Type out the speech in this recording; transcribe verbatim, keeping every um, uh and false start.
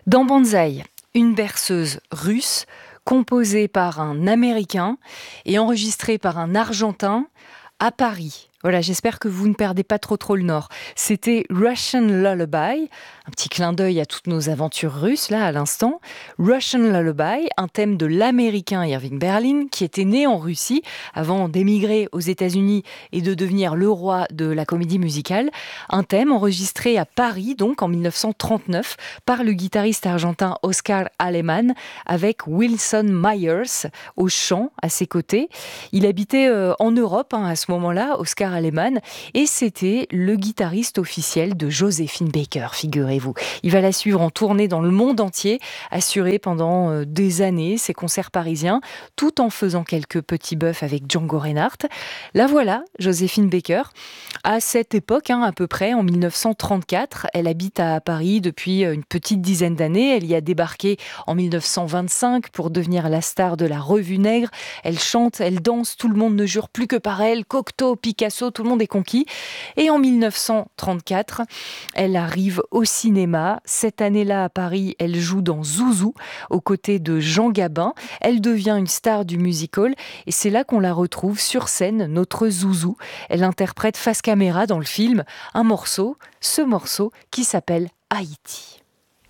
Dans Banzai, une berceuse russe composée par un Américain et enregistrée par un Argentin à Paris. Voilà, j'espère que vous ne perdez pas trop trop le nord. C'était Russian Lullaby, un petit clin d'œil à toutes nos aventures russes là à l'instant. Russian Lullaby, un thème de l'américain Irving Berlin qui était né en Russie avant d'émigrer aux États-Unis et de devenir le roi de la comédie musicale. Un thème enregistré à Paris donc en dix-neuf cent trente-neuf par le guitariste argentin Oscar Aleman avec Wilson Myers au chant à ses côtés. Il habitait euh, en Europe hein, à ce moment-là, Oscar Aleman, et c'était le guitariste officiel de Joséphine Baker, figurez-vous. Il va la suivre en tournée dans le monde entier, assurer pendant euh, des années ses concerts parisiens, tout en faisant quelques petits bœufs avec Django Reinhardt. La voilà, Joséphine Baker. À cette époque, hein, à peu près, en dix-neuf cent trente-quatre, elle habite à Paris depuis une petite dizaine d'années. Elle y a débarqué en dix-neuf cent vingt-cinq pour devenir la star de la Revue Nègre. Elle chante, elle danse, tout le monde ne jure plus que par elle. Cocteau, Picasso, tout le monde est conquis. Et en dix-neuf cent trente-quatre, elle arrive au cinéma. Cette année-là, à Paris, elle joue dans Zouzou, aux côtés de Jean Gabin. Elle devient une star du musical et c'est là qu'on la retrouve sur scène, notre Zouzou. Elle interprète face caméra dans le film un morceau, ce morceau qui s'appelle Haïti.